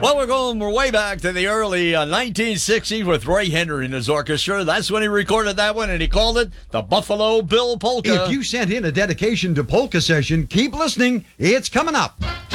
Well, we're way back to the early 1960s with Ray Henry and his orchestra. That's when he recorded that one, and he called it the Buffalo Bill Polka. If you sent in a dedication to Polka Session, keep listening. It's coming up.